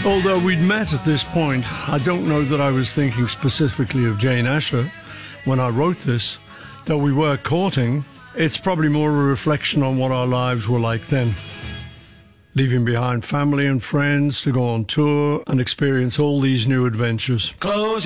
Although we'd met at this point, I don't know that I was thinking specifically of Jane Asher when I wrote this. Though we were courting, it's probably more a reflection on what our lives were like then. Leaving behind family and friends to go on tour and experience all these new adventures. Close